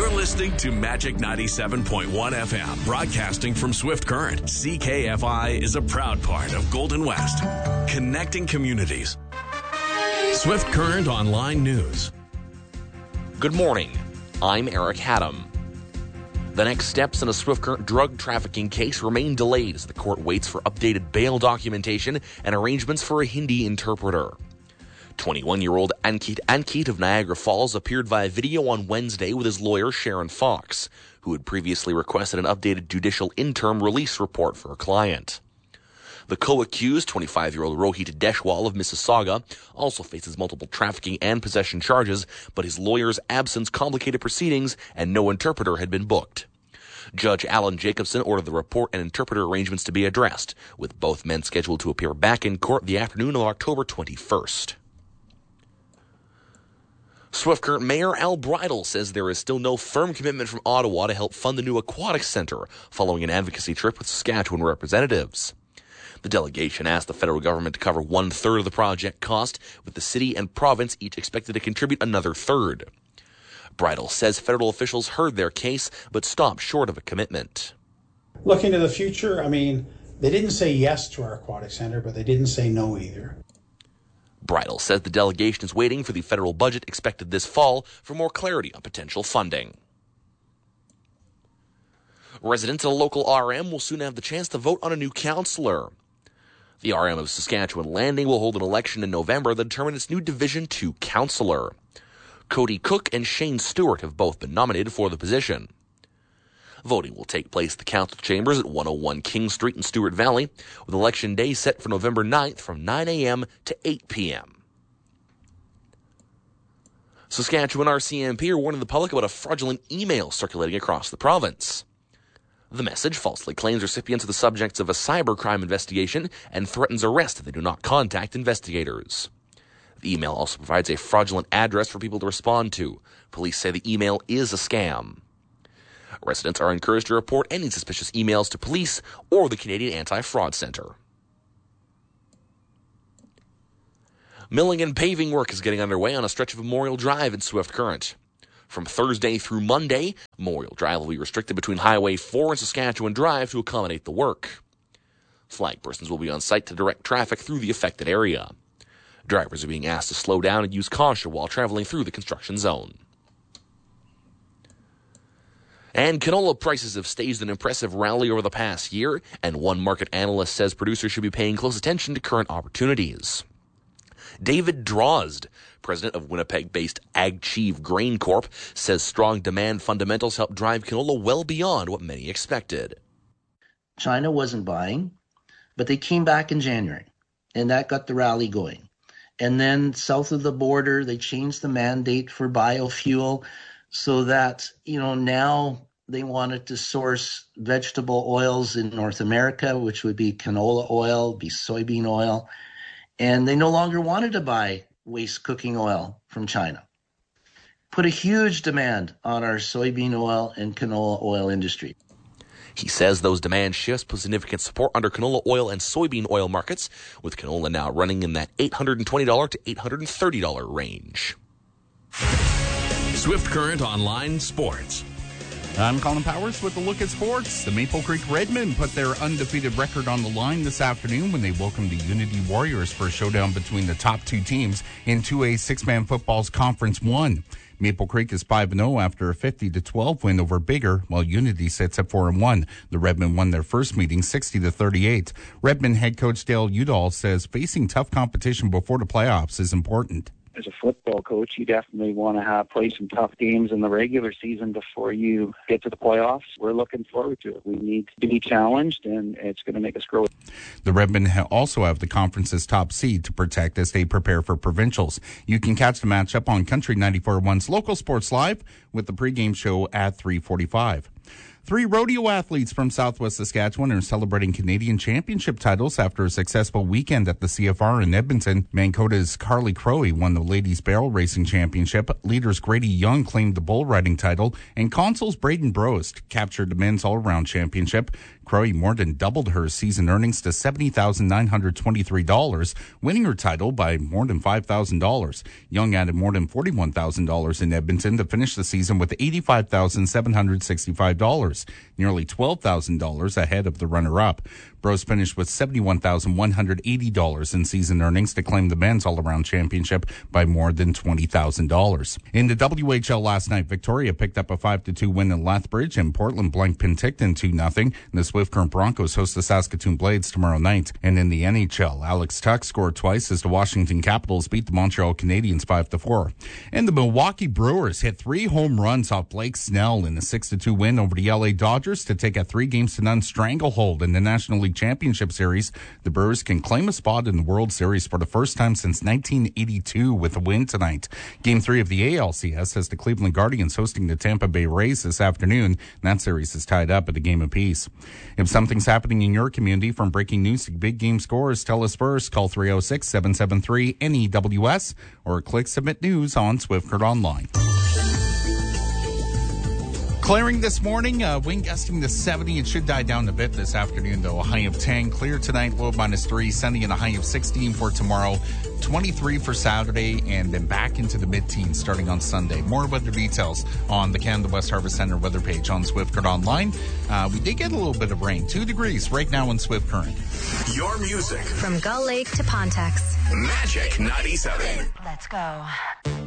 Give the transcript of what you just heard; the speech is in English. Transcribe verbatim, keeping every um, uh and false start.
You're listening to Magic ninety-seven point one F M, broadcasting from Swift Current. C K F I is a proud part of Golden West, connecting communities. Swift Current Online News. Good morning. I'm Eric Haddam. The next steps in a Swift Current drug trafficking case remain delayed as the court waits for updated bail documentation and arrangements for a Hindi interpreter. twenty-one-year-old Ankit Ankit of Niagara Falls appeared via video on Wednesday with his lawyer Sharon Fox, who had previously requested an updated judicial interim release report for her client. The co-accused, twenty-five-year-old Rohit Deshwal of Mississauga, also faces multiple trafficking and possession charges, but his lawyer's absence complicated proceedings and no interpreter had been booked. Judge Alan Jacobson ordered the report and interpreter arrangements to be addressed, with both men scheduled to appear back in court the afternoon of October twenty-first. Swift Current Mayor Al Bridle says there is still no firm commitment from Ottawa to help fund the new aquatic center following an advocacy trip with Saskatchewan representatives. The delegation asked the federal government to cover one-third of the project cost, with the city and province each expected to contribute another third. Bridle says federal officials heard their case, but stopped short of a commitment. Looking to the future, I mean, they didn't say yes to our aquatic center, but they didn't say no either. Bridle says the delegation is waiting for the federal budget expected this fall for more clarity on potential funding. Residents at a local R M will soon have the chance to vote on a new councillor. The R M of Saskatchewan Landing will hold an election in November that determine its new Division two councillor. Cody Cook and Shane Stewart have both been nominated for the position. Voting will take place at the council chambers at one oh one King Street in Stewart Valley, with election day set for November ninth from nine a.m. to eight p.m. Saskatchewan R C M P are warning the public about a fraudulent email circulating across the province. The message falsely claims recipients are the subjects of a cybercrime investigation and threatens arrest if they do not contact investigators. The email also provides a fraudulent address for people to respond to. Police say the email is a scam. Residents are encouraged to report any suspicious emails to police or the Canadian Anti-Fraud Centre. Milling and paving work is getting underway on a stretch of Memorial Drive in Swift Current. From Thursday through Monday, Memorial Drive will be restricted between Highway four and Saskatchewan Drive to accommodate the work. Flag persons will be on site to direct traffic through the affected area. Drivers are being asked to slow down and use caution while traveling through the construction zone. And canola prices have staged an impressive rally over the past year, and one market analyst says producers should be paying close attention to current opportunities. David Drozd, president of Winnipeg-based AgChieve Grain Corp, says strong demand fundamentals help drive canola well beyond what many expected. China wasn't buying, but they came back in January, and that got the rally going. And then south of the border, they changed the mandate for biofuel so that, you know, now they wanted to source vegetable oils in North America, which would be canola oil, be soybean oil. And they no longer wanted to buy waste cooking oil from China. Put a huge demand on our soybean oil and canola oil industry. He says those demand shifts put significant support under canola oil and soybean oil markets, with canola now running in that eight hundred twenty dollars to eight hundred thirty dollars range. Swift Current Online Sports. I'm Colin Powers with a look at sports. The Maple Creek Redmen put their undefeated record on the line this afternoon when they welcomed the Unity Warriors for a showdown between the top two teams in two A six-man football's Conference one. Maple Creek is five and oh after a fifty to twelve win over Bigger, while Unity sits at four and one. The Redmen won their first meeting sixty to thirty-eight. Redmen head coach Dale Udall says facing tough competition before the playoffs is important. As a football coach, you definitely want to have play some tough games in the regular season before you get to the playoffs. We're looking forward to it. We need to be challenged, and it's going to make us grow. The Redmen ha- also have the conference's top seed to protect as they prepare for provincials. You can catch the matchup on Country ninety-four point one's Local Sports Live with the pregame show at three forty-five. Three rodeo athletes from Southwest Saskatchewan are celebrating Canadian championship titles after a successful weekend at the C F R in Edmonton. Mancota's Carly Crowe won the Ladies Barrel Racing Championship. Leaders Grady Young claimed the bull riding title, and Consul's Braden Brost captured the men's all-around championship. Croy more than doubled her season earnings to seventy thousand nine hundred twenty-three dollars, winning her title by more than five thousand dollars. Young added more than forty-one thousand dollars in Edmonton to finish the season with eighty-five thousand seven hundred sixty-five dollars, nearly twelve thousand dollars ahead of the runner-up. Bros finished with seventy-one thousand one hundred eighty dollars in season earnings to claim the men's all-around championship by more than twenty thousand dollars. In the W H L last night, Victoria picked up a five to two win in Lethbridge, and Portland blanked Penticton two nothing. The Swift Current Broncos host the Saskatoon Blades tomorrow night. And in the N H L, Alex Tuck scored twice as the Washington Capitals beat the Montreal Canadiens five to four. And the Milwaukee Brewers hit three home runs off Blake Snell in a six to two win over the L A Dodgers to take a three games to none stranglehold in the National League Championship Series. The Brewers can claim a spot in the World Series for the first time since nineteen eighty-two with a win tonight. Game three of the A L C S has the Cleveland Guardians hosting the Tampa Bay Rays this afternoon. That series is tied up at a game apiece. If something's happening in your community, from breaking news to big game scores, tell us first. Call three oh six, seven seven three, N E W S or click Submit News on Swift Current Online. Clearing this morning, uh, wind gusting to seventy. It should die down a bit this afternoon, though. A high of ten. Clear tonight, low minus three. Sunday and a high of sixteen for tomorrow. twenty-three for Saturday, and then back into the mid-teens starting on Sunday. More weather details on the Canada West Harvest Center weather page on Swift Current Online. Uh, we did get a little bit of rain. Two degrees right now in Swift Current. Your music. From Gull Lake to Pontex. Magic ninety-seven. Let's go.